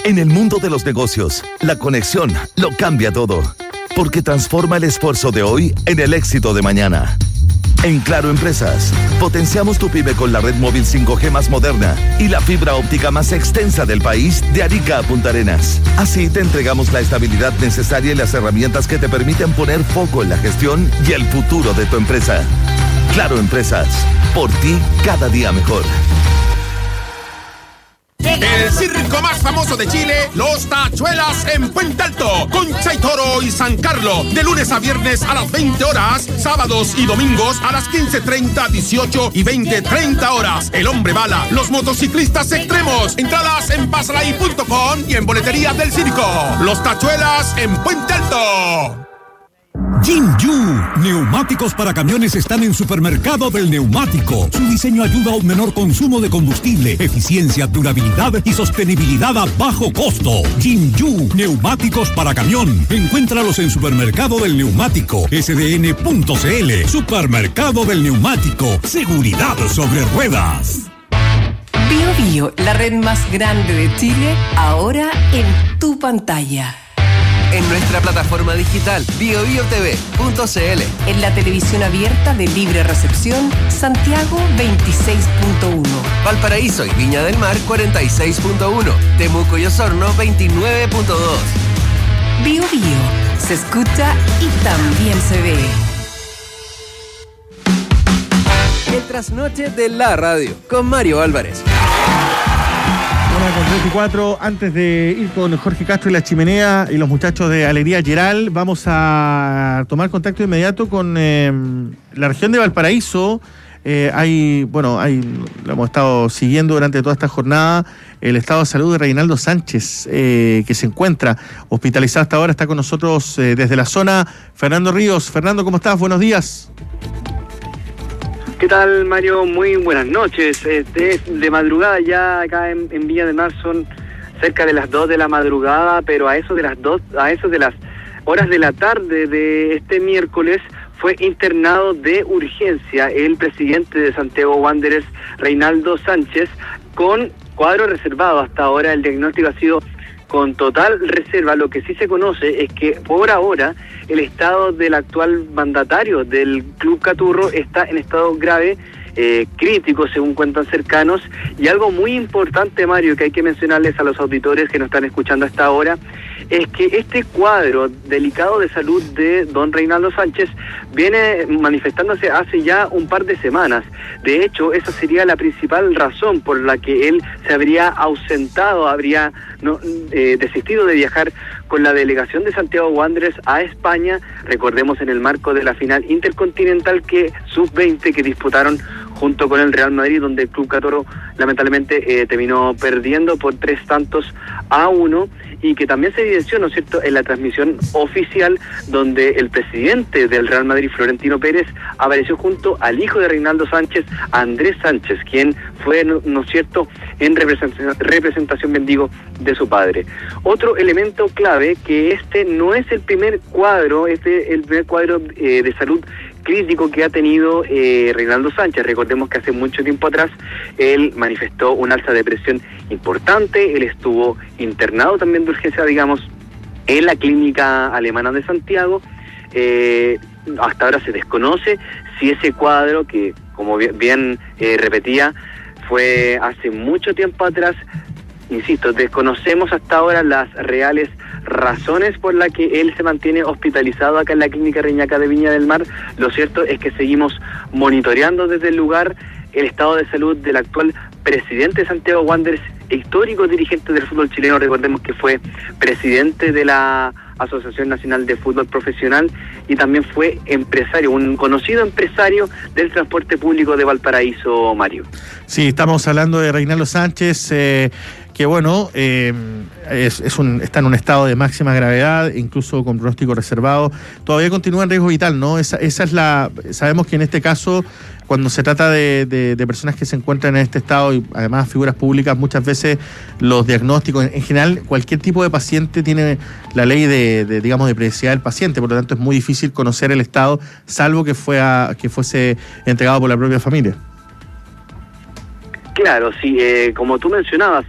En el mundo de los negocios, la conexión lo cambia todo, porque transforma el esfuerzo de hoy en el éxito de mañana. En Claro Empresas, potenciamos tu pyme con la red móvil 5G más moderna y la fibra óptica más extensa del país, de Arica a Punta Arenas. Así te entregamos la estabilidad necesaria y las herramientas que te permiten poner foco en la gestión y el futuro de tu empresa. Claro Empresas, por ti cada día mejor. El circo más famoso de Chile, Los Tachuelas en Puente Alto, Concha y Toro y San Carlos, de lunes a viernes a las 20 horas, sábados y domingos a las 15:30, 18 y 20:30 horas. El Hombre Bala, los motociclistas extremos, entradas en pasalai.com y en boleterías del circo. Los Tachuelas en Puente Alto. Jinju, neumáticos para camiones están en Supermercado del Neumático. Su diseño ayuda a un menor consumo de combustible, eficiencia, durabilidad y sostenibilidad a bajo costo. Jinju, neumáticos para camión. Encuéntralos en Supermercado del Neumático, sdn.cl. Supermercado del Neumático, seguridad sobre ruedas. Bio Bio, la red más grande de Chile, ahora en tu pantalla. En nuestra plataforma digital biobiotv.cl. En la televisión abierta de libre recepción, Santiago 26.1. Valparaíso y Viña del Mar 46.1. Temuco y Osorno 29.2. Bio Bio, se escucha y también se ve. El trasnoche de la radio con Mario Álvarez. 1:34, antes de ir con Jorge Castro y La Chimenea y los muchachos de Alegría Geral, vamos a tomar contacto inmediato con la región de Valparaíso. Lo hemos estado siguiendo durante toda esta jornada, el estado de salud de Reinaldo Sánchez, que se encuentra hospitalizado hasta ahora. Está con nosotros desde la zona Fernando Ríos. Fernando, ¿cómo estás? Buenos días. ¿Qué tal, Mario? Muy buenas noches. De madrugada ya acá en Viña del Mar son cerca de las 2 de la madrugada, pero a eso de las horas de la tarde de este miércoles fue internado de urgencia el presidente de Santiago Wanderers, Reinaldo Sánchez, con cuadro reservado. Hasta ahora el diagnóstico ha sido con total reserva. Lo que sí se conoce es que por ahora el estado del actual mandatario del Club Caturro está en estado grave, crítico según cuentan cercanos. Y algo muy importante, Mario, que hay que mencionarles a los auditores que nos están escuchando hasta ahora, es que este cuadro delicado de salud de don Reinaldo Sánchez viene manifestándose hace ya un par de semanas. De hecho, esa sería la principal razón por la que él se habría ausentado, habría desistido de viajar con la delegación de Santiago Wanderers a España, recordemos en el marco de la final intercontinental sub-20 que disputaron junto con el Real Madrid, donde el Club Caturro lamentablemente terminó perdiendo por 3-1, y que también se evidenció, ¿no es cierto?, en la transmisión oficial, donde el presidente del Real Madrid, Florentino Pérez, apareció junto al hijo de Reinaldo Sánchez, Andrés Sánchez, quien fue, ¿no es cierto?, en representación, bendigo, de su padre. Otro elemento clave, que este no es el primer cuadro, el primer cuadro de salud crítico que ha tenido Reinaldo Sánchez. Recordemos que hace mucho tiempo atrás él manifestó un alza de presión importante, él estuvo internado también de urgencia, digamos, en la clínica alemana de Santiago. Hasta ahora se desconoce si ese cuadro, que como bien repetía, fue hace mucho tiempo atrás. Insisto, desconocemos hasta ahora las reales razones por las que él se mantiene hospitalizado acá en la clínica Reñaca de Viña del Mar. Lo cierto es que seguimos monitoreando desde el lugar el estado de salud del actual presidente de Santiago Wanderers, histórico dirigente del fútbol chileno. Recordemos que fue presidente de la Asociación Nacional de Fútbol Profesional y también fue empresario, un conocido empresario del transporte público de Valparaíso, Mario. Sí, estamos hablando de Reinaldo Sánchez, que bueno, está en un estado de máxima gravedad, incluso con pronóstico reservado. Todavía continúa en riesgo vital, ¿no? Esa es sabemos que en este caso, cuando se trata de personas que se encuentran en este estado y además figuras públicas, muchas veces los diagnósticos, en general, cualquier tipo de paciente tiene la ley de privacidad del paciente, por lo tanto es muy difícil conocer el estado, salvo que fuese entregado por la propia familia. Claro, sí, como tú mencionabas,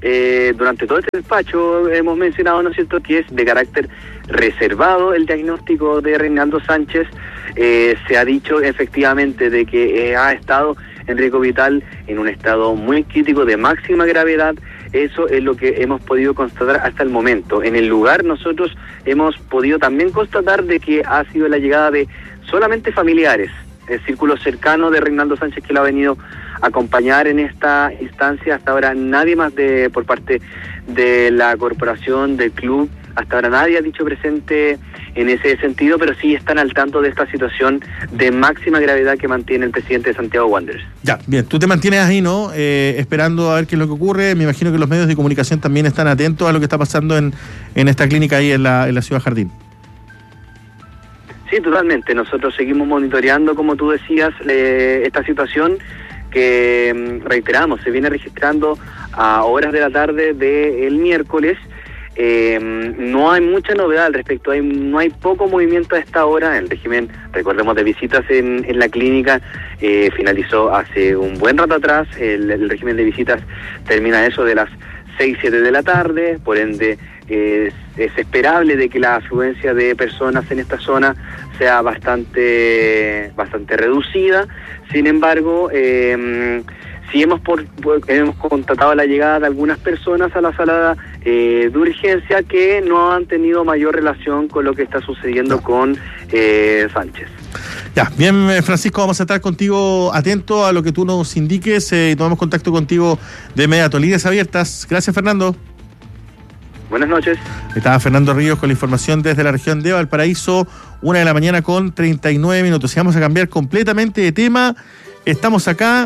durante todo este despacho hemos mencionado, ¿no es cierto?, que es de carácter reservado el diagnóstico de Reinaldo Sánchez. Se ha dicho efectivamente de que ha estado en riesgo vital en un estado muy crítico de máxima gravedad. Eso es lo que hemos podido constatar hasta el momento. En el lugar nosotros hemos podido también constatar de que ha sido la llegada de solamente familiares, el círculo cercano de Reinaldo Sánchez, que lo ha venido a acompañar en esta instancia. Hasta ahora nadie más por parte de la corporación, del club, hasta ahora nadie ha dicho presente en ese sentido, pero sí están al tanto de esta situación de máxima gravedad que mantiene el presidente de Santiago Wanderers. Ya, bien, tú te mantienes ahí, ¿no? Esperando a ver qué es lo que ocurre. Me imagino que los medios de comunicación también están atentos a lo que está pasando en esta clínica ahí en la Ciudad Jardín. Sí, totalmente. Nosotros seguimos monitoreando, como tú decías, esta situación que, reiteramos, se viene registrando a horas de la tarde del miércoles. No hay mucha novedad al respecto, no hay poco movimiento a esta hora. El régimen, recordemos, de visitas en la clínica finalizó hace un buen rato atrás. El régimen de visitas termina eso de las 6, 7 de la tarde, por ende es esperable de que la afluencia de personas en esta zona sea bastante reducida. Sin embargo, sí hemos constatado la llegada de algunas personas a la sala de urgencia que no han tenido mayor relación con lo que está sucediendo con Sánchez. Ya, bien, Francisco, vamos a estar contigo atento a lo que tú nos indiques y tomamos contacto contigo de inmediato. Líneas abiertas. Gracias, Fernando. Buenas noches. Estaba Fernando Ríos con la información desde la región de Valparaíso, 1:39 a.m. Y vamos a cambiar completamente de tema. Estamos acá.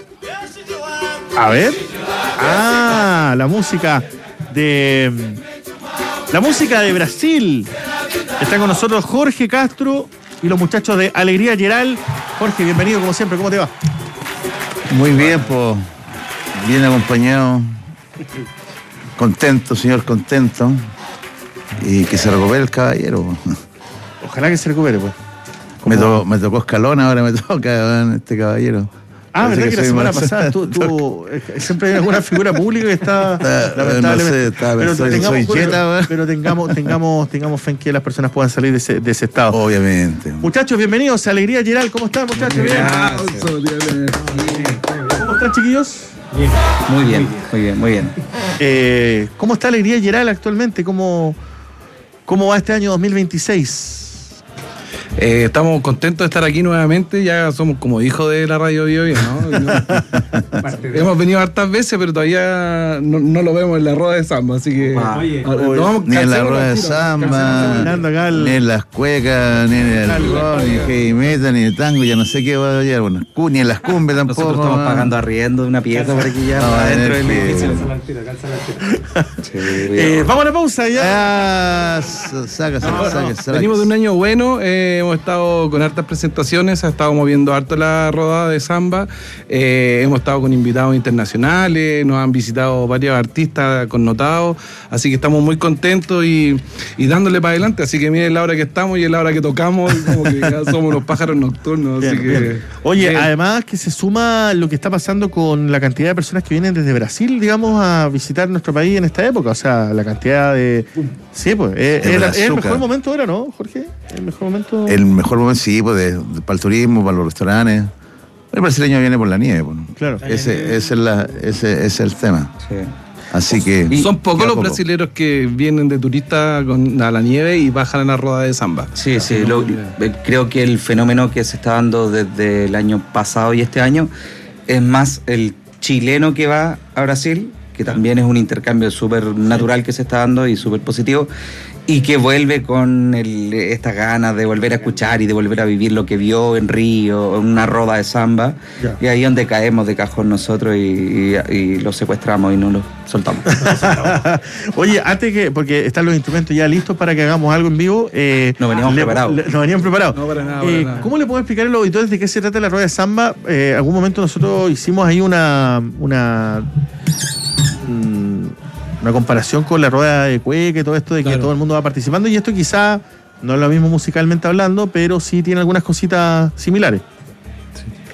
A ver. La música de Brasil. Están con nosotros Jorge Castro y los muchachos de Alegría Geral. Jorge, bienvenido como siempre. ¿Cómo te va? Muy bien, pues. Bien acompañado. Contento, señor, contento. Y que se recupere el caballero. Ojalá que se recupere, pues. Me tocó Escalón, ahora me toca este caballero. ¿Verdad que la semana pasada tú siempre hay alguna figura pública que está lamentablemente? No sé, pero tengamos fe en que las personas puedan salir de ese estado. Obviamente. Muchachos, bienvenidos a Alegría Geral. ¿Cómo están, muchachos? Bien. ¿Cómo están, chiquillos? Bien. Muy bien. ¿Cómo está Alegría Geral actualmente? ¿Cómo va este año 2026? Estamos contentos de estar aquí nuevamente. Ya somos como hijos de la radio Bio Bio, ¿no? Hemos venido hartas veces, pero todavía no lo vemos en la rueda de samba, así que ni en la rueda de samba, ni en las cuecas, ni en el rock, ni en heavy metal, ni en el tango, ya no sé qué va a llegar, ni en las cumbias tampoco. Nosotros estamos pagando arriendo de una pieza por aquí ya adentro del edificio. Vamos a la pausa ya. Sáquese. Venimos de un año bueno. Hemos estado con hartas presentaciones, ha estado moviendo harto la rodada de samba, hemos estado con invitados internacionales, nos han visitado varios artistas connotados, así que estamos muy contentos y dándole para adelante, así que miren la hora que estamos y es la hora que tocamos, como que ya somos unos pájaros nocturnos. Bien, así que, bien. Oye, bien. Además que se suma lo que está pasando con la cantidad de personas que vienen desde Brasil, digamos, a visitar nuestro país en esta época, o sea, la cantidad de... Sí, pues, es el mejor momento ahora, ¿no, Jorge? El mejor momento, sí, pues, para el turismo, para los restaurantes. El brasileño viene por la nieve, pues. Claro. Ese es el tema. Sí. Así que... Son pocos los brasileños que vienen de turistas a la nieve y bajan a la rueda de samba. Sí, creo que el fenómeno que se está dando desde el año pasado y este año es más el chileno que va a Brasil, que también es un intercambio súper natural que se está dando y súper positivo, y que vuelve con estas ganas de volver a escuchar y de volver a vivir lo que vio en Río, en una roda de samba, y ahí es donde caemos de cajón nosotros y los secuestramos y no los soltamos. Oye, porque están los instrumentos ya listos para que hagamos algo en vivo. No veníamos preparados. No venían preparados. No, para nada. ¿Cómo le podemos explicar a los auditores de qué se trata la rueda de samba? Algún momento nosotros hicimos ahí una comparación con la rueda de cueca y todo esto de que todo el mundo va participando, y esto quizá no es lo mismo musicalmente hablando, pero sí tiene algunas cositas similares.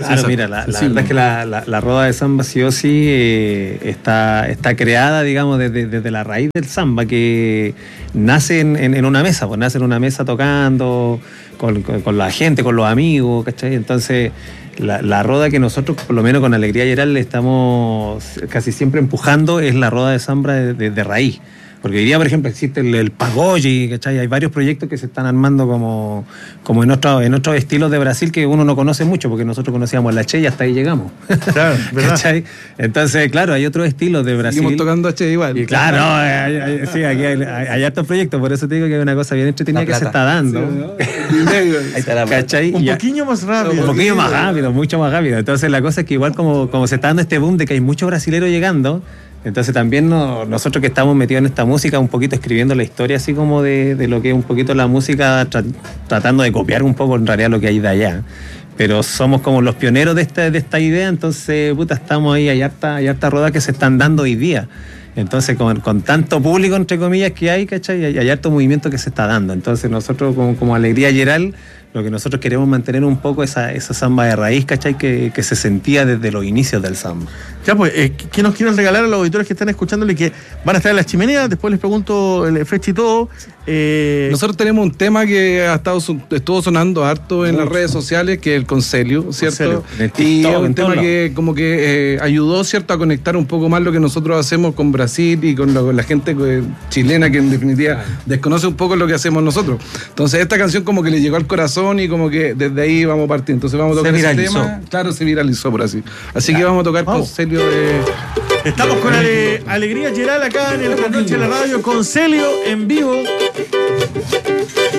Claro, mira, la verdad es que la roda de samba sí o sí está creada, digamos, desde la raíz del samba, que nace en una mesa, pues nace en una mesa tocando con la gente, con los amigos, ¿cachai? Entonces, la roda que nosotros, por lo menos con Alegría Geral, le estamos casi siempre empujando es la roda de samba de raíz. Porque hoy día, por ejemplo, existe el pagode, ¿cachai? Hay varios proyectos que se están armando como en otros estilos de Brasil que uno no conoce mucho, porque nosotros conocíamos la Che y hasta ahí llegamos. Claro, ¿verdad? ¿Cachai? Entonces, claro, hay otros estilos de Brasil. Seguimos tocando a Che igual. Y claro, sí, aquí hay hartos proyectos, por eso te digo que hay una cosa bien entretenida que se está dando. Sí, ¿no? Ahí está la ¿cachai? Un poquillo más rápido. Un poquillo más rápido, mucho más rápido. Entonces, la cosa es que igual como se está dando este boom de que hay muchos brasileros llegando, entonces también nosotros que estamos metidos en esta música, un poquito escribiendo la historia así como de lo que es un poquito la música, tratando de copiar un poco en realidad lo que hay de allá. Pero somos como los pioneros de esta idea, entonces estamos ahí, hay harta roda que se están dando hoy día. Entonces con tanto público, entre comillas, que hay, ¿cachai? Hay harto movimiento que se está dando. Entonces nosotros como Alegría Geral, lo que nosotros queremos mantener un poco esa samba de raíz, ¿cachai? Que se sentía desde los inicios del samba. Ya, pues, ¿qué nos quieren regalar a los auditores que están escuchándole y que van a estar en las chimeneas? Después les pregunto el fecha y todo. Nosotros tenemos un tema que estuvo sonando harto en las redes sociales, que es el Concelio, ¿cierto? Y es un tema que como que ayudó, ¿cierto?, a conectar un poco más lo que nosotros hacemos con Brasil y con la gente chilena, que en definitiva desconoce un poco lo que hacemos nosotros. Entonces esta canción como que le llegó al corazón y como que desde ahí vamos a partir. Entonces vamos a tocar ese tema. Claro, se viralizó por así. Así que vamos a tocar Concelio de... Estamos con Alegría Geral acá en el Noche de la Radio, Concelio en vivo.